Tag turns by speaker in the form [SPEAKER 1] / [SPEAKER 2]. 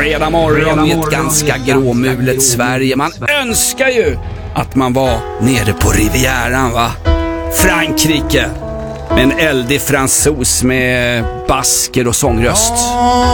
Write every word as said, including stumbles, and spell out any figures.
[SPEAKER 1] fredag morgon i ett ganska gråmulet Sverige. Man önskar ju att man var nere på Rivieran, va? Frankrike. Med en eldig fransos med basker och sångröst.